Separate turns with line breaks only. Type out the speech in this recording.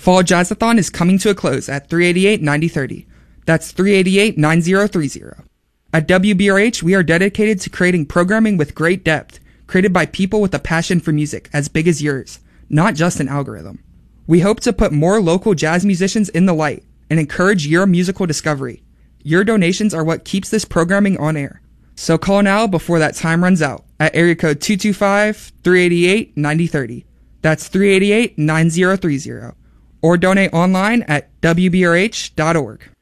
Fall Jazzathon is coming to a close at 388-9030. That's 388-9030. At WBRH, we are dedicated to creating programming with great depth, created by people with a passion for music as big as yours, not just an algorithm. We hope to put more local jazz musicians in the light and encourage your musical discovery. Your donations are what keeps this programming on air. So call now before that time runs out at area code 225-388-9030. That's 388-9030. Or donate online at wbrh.org.